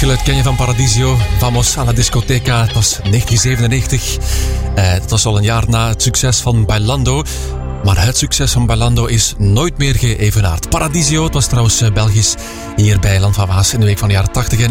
geluid ken je van Paradiso. Vamos a la discoteca. Het was 1997. Het was al een jaar na het succes van Bailando. Maar het succes van Bailando is nooit meer geëvenaard. Paradiso, het was trouwens Belgisch, hier bij Land van Waas in de week van de jaren 80. En